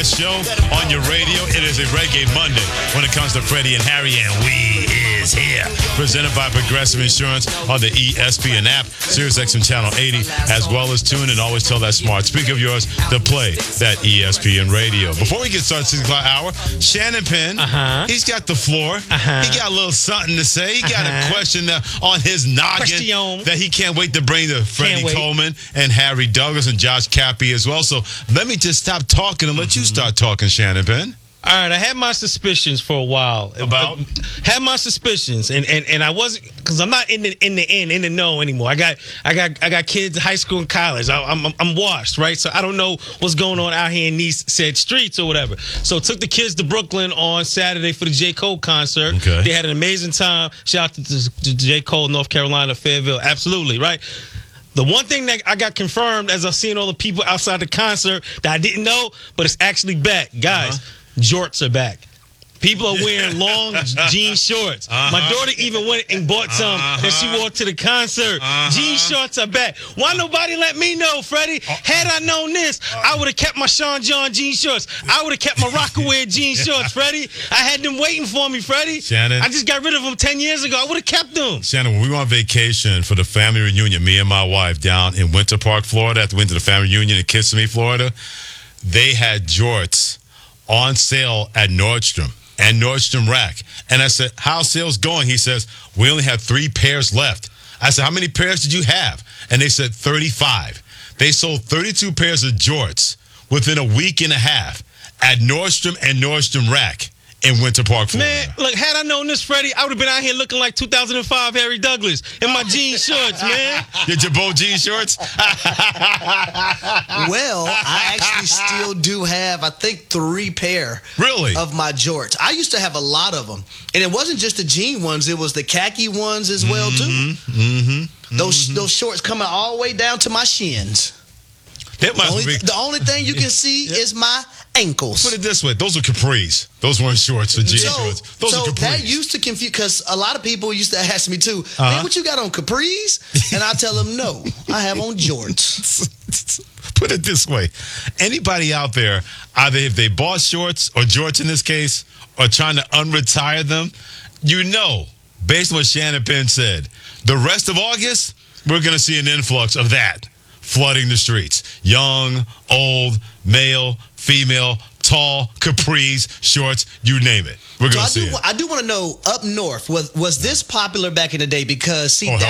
Show on your radio. It is a Reggae Monday when it comes to Freddie and Harry, and we is here. Presented by Progressive Insurance on the ESPN app, SiriusXM Channel 80, as well as tune and always tell that smart speaker of yours to play that ESPN radio. Before we get started, 6 o'clock hour, Shannon Penn, he's got the floor. He got a little something to say. He got a question on his noggin that he can't wait to bring to Freddie Coleman and Harry Douglas and Josh Cappy as well. So let me just stop talking and let you start talking, Shannon Penn. All right, I had my suspicions for a while. Had my suspicions, and I wasn't, because I'm not in the know anymore. I got kids in high school and college. I'm washed, right? So I don't know what's going on out here in these said streets or whatever. So took the kids to Brooklyn on Saturday for the J. Cole concert. Okay. They had an amazing time. Shout out to J. Cole, North Carolina, Fayetteville. Absolutely, right? The one thing that I got confirmed as I've seen all the people outside the concert that I didn't know, but it's actually back. Guys, jorts are back. People are wearing long jean shorts. My daughter even went and bought some that she wore to the concert. Jean shorts are back. Why nobody let me know, Freddie? Had I known this, I would have kept my Sean John jean shorts. I would have kept my Rockaway jean shorts, Freddie. I had them waiting for me, Freddie. Shannon, I just got rid of them 10 years ago. I would have kept them. Shannon, when we were on vacation for the family reunion, me and my wife down in Winter Park, Florida, after we went to the family reunion in Kissimmee, Florida, they had jorts on sale at Nordstrom and Nordstrom Rack. And I said, how's sales going? He says, we only have 3 pairs left. I said, how many pairs did you have? And they said 35. They sold 32 pairs of jorts within a week and a half at Nordstrom and Nordstrom Rack in Winter Park, Florida. Man, look, had I known this, Freddie, I would have been out here looking like 2005 Harry Douglas in my jean shorts, man. Your Jabot jean shorts? Well, I actually still do have, I think, 3 pair of my jorts. I used to have a lot of them. And it wasn't just the jean ones. It was the khaki ones as well, too. Those shorts coming all the way down to my shins. The only thing you can see is my ankles. Put it this way. Those are capris. Those weren't shorts or jean shorts. Those are capris. That used to confuse, because a lot of people used to ask me, too, man, what you got on, capris? And I tell them, no, I have on jorts. Put it this way. Anybody out there, either if they bought shorts or jorts in this case, or trying to unretire them, you know, based on what Shannon Penn said, the rest of August, we're going to see an influx of that flooding the streets. Young, old, male, female, tall, capris, shorts, you name it. We're going to see it. I do want to know, up north, was this popular back in the day? Because, see,